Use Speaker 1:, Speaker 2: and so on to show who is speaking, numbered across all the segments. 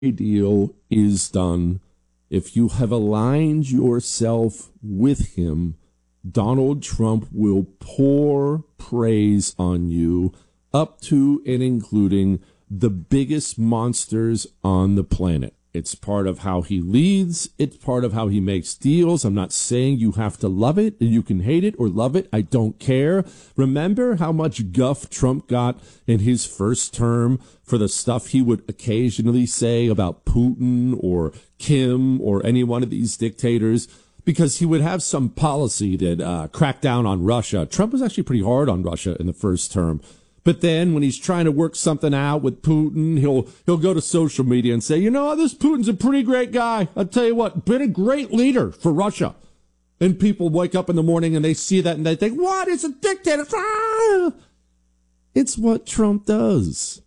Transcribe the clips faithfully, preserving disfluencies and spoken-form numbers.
Speaker 1: deal is done, if you have aligned yourself with him, Donald Trump will pour praise on you, up to and including the biggest monsters on the planet. It's part of how he leads. It's part of how he makes deals. I'm not saying you have to love it. You can hate it or love it. I don't care. Remember how much guff Trump got in his first term for the stuff he would occasionally say about Putin or Kim or any one of these dictators? Because he would have some policy that uh, cracked down on Russia. Trump was actually pretty hard on Russia in the first term. But then when he's trying to work something out with Putin, he'll he'll go to social media and say, you know, this Putin's a pretty great guy. I'll tell you what, been a great leader for Russia. And people wake up in the morning and they see that and they think, what? It's a dictator. Ah! It's what Trump does.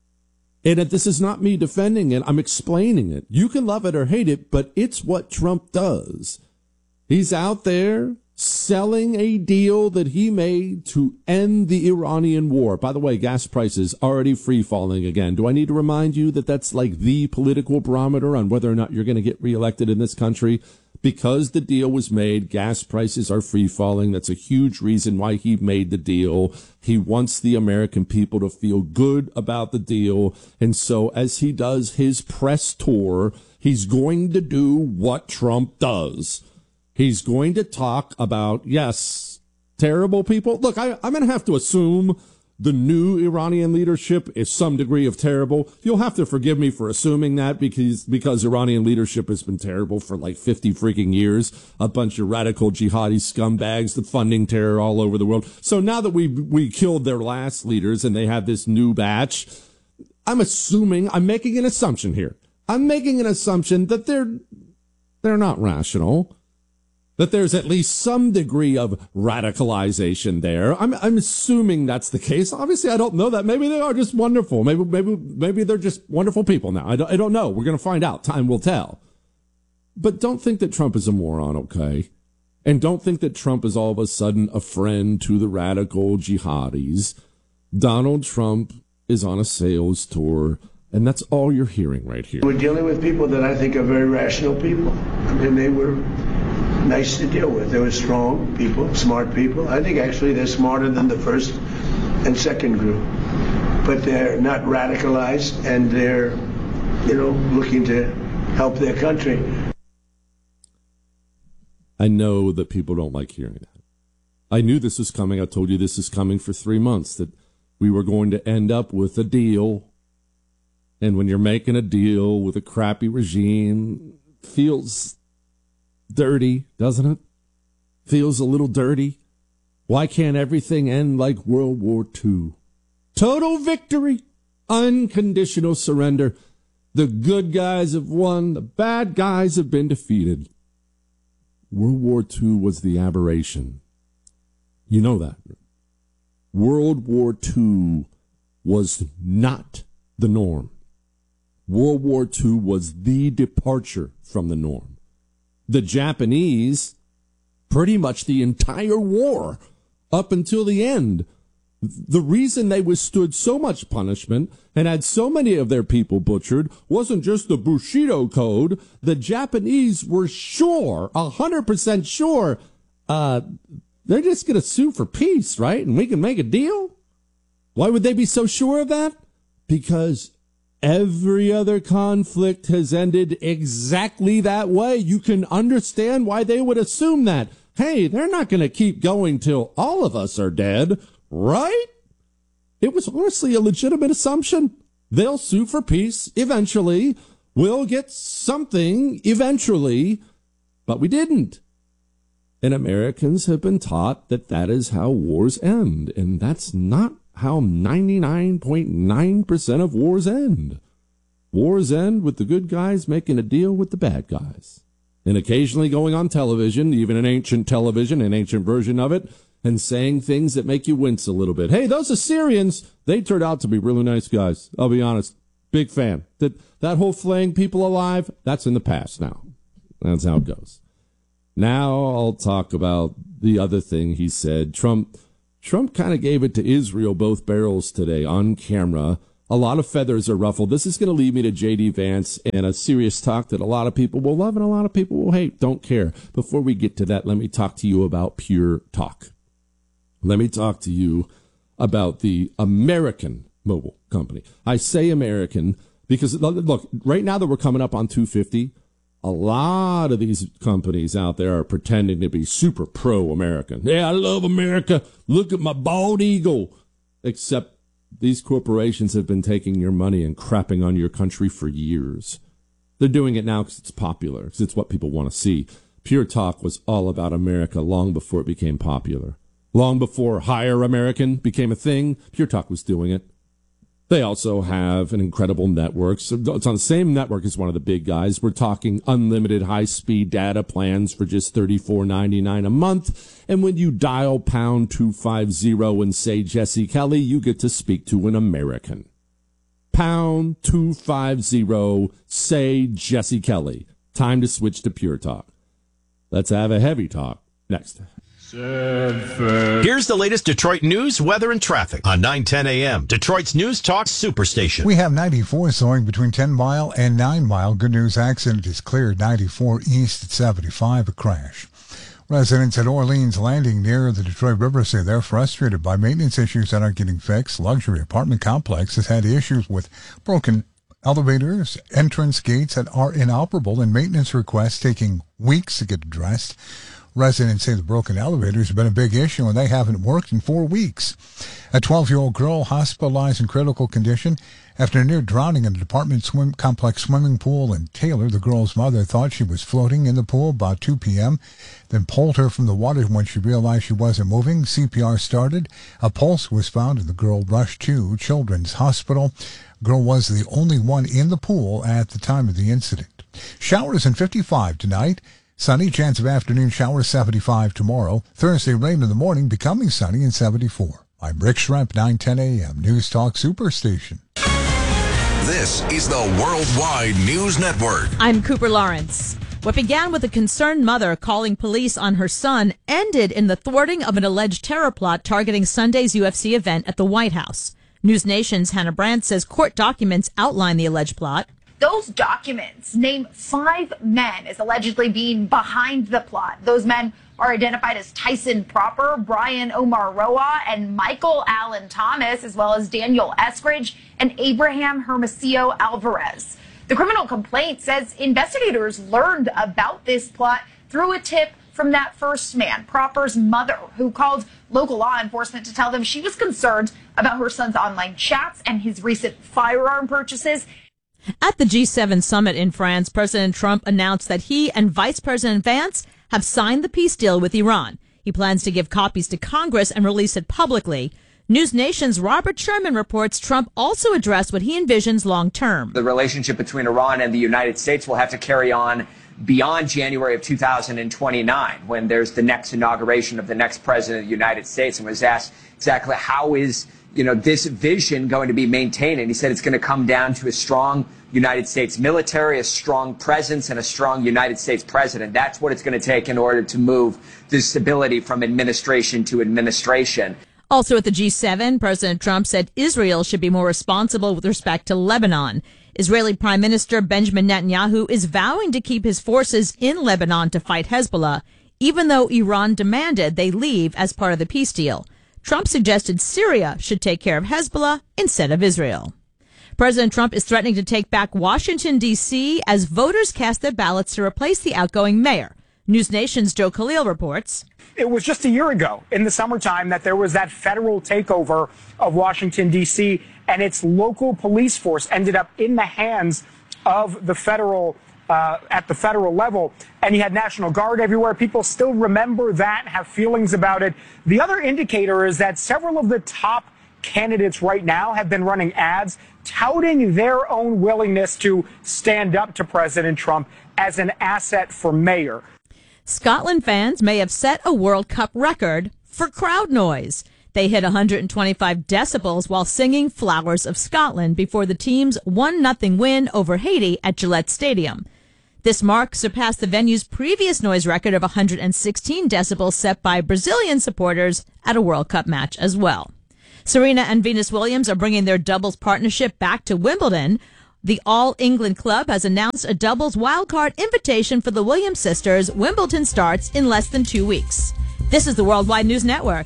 Speaker 1: And this is not me defending it. I'm explaining it. You can love it or hate it, but it's what Trump does. He's out there selling a deal that he made to end the Iranian war. By the way, gas prices already free falling again. Do I need to remind you that that's like the political barometer on whether or not you're going to get reelected in this country? Because the deal was made, gas prices are free falling. That's a huge reason why he made the deal. He wants the American people to feel good about the deal. And so as he does his press tour, he's going to do what Trump does. He's going to talk about, yes, terrible people. Look, I, I'm going to have to assume the new Iranian leadership is some degree of terrible. You'll have to forgive me for assuming that because because Iranian leadership has been terrible for like fifty freaking years. A bunch of radical jihadi scumbags, the funding terror all over the world. So now that we we killed their last leaders and they have this new batch, I'm assuming, I'm making an assumption here. I'm making an assumption that they're they're not rational. That there's at least some degree of radicalization there. I'm, I'm assuming that's the case. Obviously, I don't know that. Maybe they are just wonderful. Maybe, maybe, maybe they're just wonderful people now. I don't, I don't know. We're going to find out. Time will tell. But don't think that Trump is a moron, okay? And don't think that Trump is all of a sudden a friend to the radical jihadis. Donald Trump is on a sales tour, and that's all you're hearing right here.
Speaker 2: We're dealing with people that I think are very rational people. I mean, they were nice to deal with. They were strong people, smart people. I think actually they're smarter than the first and second group. But they're not radicalized, and they're, you know, looking to help their country.
Speaker 1: I know that people don't like hearing that. I knew this was coming. I told you this is coming for three months, that we were going to end up with a deal. And when you're making a deal with a crappy regime, it feels dirty, doesn't it? Feels a little dirty. Why can't everything end like World War Two? Total victory, unconditional surrender. The good guys have won, the bad guys have been defeated. World War Two was the aberration. You know that. World War Two was not the norm. World War Two was the departure from the norm. The Japanese, pretty much the entire war up until the end, the reason they withstood so much punishment and had so many of their people butchered wasn't just the Bushido Code. The Japanese were sure, one hundred percent sure, uh, they're just going to sue for peace, right? And we can make a deal? Why would they be so sure of that? Because every other conflict has ended exactly that way. You can understand why they would assume that. Hey, they're not going to keep going till all of us are dead, right? It was honestly a legitimate assumption. They'll sue for peace eventually. We'll get something eventually, but we didn't. And Americans have been taught that that is how wars end, and that's not how ninety-nine point nine percent of wars end. Wars end with the good guys making a deal with the bad guys. And occasionally going on television, even an ancient television, an ancient version of it, and saying things that make you wince a little bit. Hey, those Assyrians, they turned out to be really nice guys. I'll be honest. Big fan. That, that whole flaying people alive, that's in the past now. That's how it goes. Now I'll talk about the other thing he said. Trump... Trump kind of gave it to Israel both barrels today on camera A lot of feathers are ruffled. This is going to lead me to J D. Vance and a serious talk that a lot of people will love and a lot of people will hate. Don't care. Before we get to that, let me talk to you about Pure Talk. Let me talk to you about the American mobile company. I say American because, look, right now that we're coming up on two fifty, a lot of these companies out there are pretending to be super pro-American. Yeah, I love America. Look at my bald eagle. Except these corporations have been taking your money and crapping on your country for years. They're doing it now because it's popular, because it's what people want to see. Pure Talk was all about America long before it became popular. Long before Hire American became a thing, Pure Talk was doing it. They also have an incredible network. So it's on the same network as one of the big guys. We're talking unlimited high-speed data plans for just thirty-four ninety-nine a month. And when you dial pound two fifty and say Jesse Kelly, you get to speak to an American. Pound two fifty, say Jesse Kelly. Time to switch to Pure Talk. Let's have a heavy talk next.
Speaker 3: Here's the latest Detroit news, weather, and traffic on nine ten a.m. Detroit's News Talk Superstation.
Speaker 4: We have ninety-four slowing between ten mile and nine mile. Good news, accident is cleared. ninety-four east at seventy-five, a crash. Residents at Orleans Landing near the Detroit River say they're frustrated by maintenance issues that aren't getting fixed. Luxury apartment complex has had issues with broken elevators, entrance gates that are inoperable, and maintenance requests taking weeks to get addressed. Residents say the broken elevators have been a big issue and they haven't worked in four weeks. A twelve-year-old girl hospitalized in critical condition after near drowning in a department swim complex swimming pool in Taylor. The girl's mother thought she was floating in the pool about two p.m., then pulled her from the water when she realized she wasn't moving. C P R started. A pulse was found and the girl rushed to Children's Hospital. The girl was the only one in the pool at the time of the incident. Showers in fifty-five tonight. Sunny, chance of afternoon showers, seventy-five tomorrow. Thursday, rain in the morning, becoming sunny and seventy-four. I'm Rick Schremp, nine ten a.m. News Talk Superstation.
Speaker 5: This is the Worldwide News Network.
Speaker 6: I'm Cooper Lawrence. What began with a concerned mother calling police on her son ended in the thwarting of an alleged terror plot targeting Sunday's U F C event at the White House. News Nation's Hannah Brandt says court documents outline the alleged plot.
Speaker 7: Those documents name five men as allegedly being behind the plot. Those men are identified as Tyson Proper, Brian Omaroa, and Michael Allen Thomas, as well as Daniel Eskridge and Abraham Hermosillo Alvarez. The criminal complaint says investigators learned about this plot through a tip from that first man, Proper's mother, who called local law enforcement to tell them she was concerned about her son's online chats and his recent firearm purchases.
Speaker 6: At the G seven summit in France, President Trump announced that he and Vice President Vance have signed the peace deal with Iran. He plans to give copies to Congress and release it publicly. News Nation's Robert Sherman reports Trump also addressed what he envisions long term.
Speaker 8: The relationship between Iran and the United States will have to carry on beyond January of two thousand twenty-nine, when there's the next inauguration of the next president of the United States, and was asked exactly how is you know, this vision going to be maintained. And he said it's going to come down to a strong United States military, a strong presence, and a strong United States president. That's what it's going to take in order to move this stability from administration to administration.
Speaker 6: Also at the G seven, President Trump said Israel should be more responsible with respect to Lebanon. Israeli Prime Minister Benjamin Netanyahu is vowing to keep his forces in Lebanon to fight Hezbollah, even though Iran demanded they leave as part of the peace deal. Trump suggested Syria should take care of Hezbollah instead of Israel. President Trump is threatening to take back Washington, D C as voters cast their ballots to replace the outgoing mayor. News Nation's Joe Khalil reports.
Speaker 9: It was just a year ago in the summertime that there was that federal takeover of Washington, D C, and its local police force ended up in the hands of the federal Uh, at the federal level, and you had National Guard everywhere. People still remember that, have feelings about it. The other indicator is that several of the top candidates right now have been running ads touting their own willingness to stand up to President Trump as an asset for mayor.
Speaker 6: Scotland fans may have set a World Cup record for crowd noise. They hit one hundred twenty-five decibels while singing Flowers of Scotland before the team's one nothing win over Haiti at Gillette Stadium. This mark surpassed the venue's previous noise record of one hundred sixteen decibels set by Brazilian supporters at a World Cup match as well. Serena and Venus Williams are bringing their doubles partnership back to Wimbledon. The All England Club has announced a doubles wildcard invitation for the Williams sisters. Wimbledon starts in less than two weeks. This is the Worldwide News Network.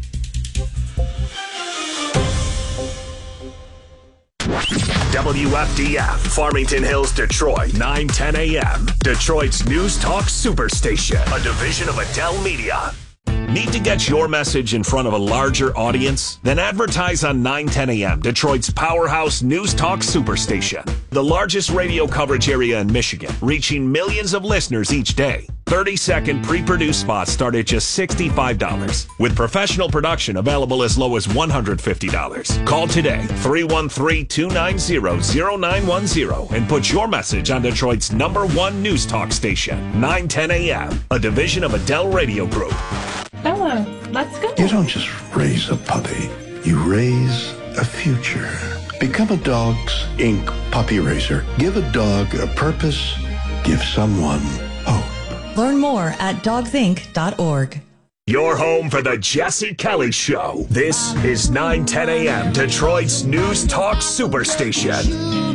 Speaker 10: W F D F, Farmington Hills, Detroit, nine ten a.m. Detroit's News Talk Superstation, a division of Adele Media. Need to get your message in front of a larger audience? Then advertise on nine ten a.m., Detroit's powerhouse News Talk Superstation. The largest radio coverage area in Michigan, reaching millions of listeners each day. thirty-second pre-produced spots start at just sixty-five dollars, with professional production available as low as one hundred fifty dollars. Call today, three one three, two nine zero, zero nine one zero, and put your message on Detroit's number one news talk station, nine ten a.m., a division of Adele Radio Group.
Speaker 11: Bella, let's go.
Speaker 12: You don't just raise a puppy. You raise a future. Become a Dogs Incorporated puppy raiser. Give a dog a purpose. Give someone hope.
Speaker 13: Learn more at dogs inc dot org.
Speaker 10: Your home for the Jesse Kelly Show. This is nine ten a.m. Detroit's News Talk Superstation.